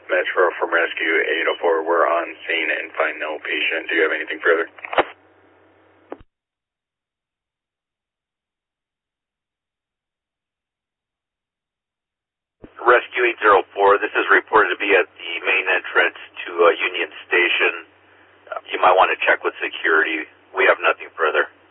Metro from Rescue 804, we're on scene and find no patient. Do you have anything further? Rescue 804, this is reported to be at the main entrance to Union Station. You might want to check with security. We have nothing further.